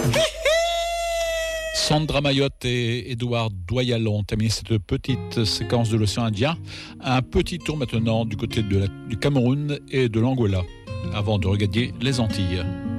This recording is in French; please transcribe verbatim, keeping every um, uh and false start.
Sandra Mayotte et Édouard Doyal ont terminé cette petite séquence de l'océan Indien. Un petit tour maintenant du côté de la, du Cameroun et de l'Angola, avant de regarder les Antilles.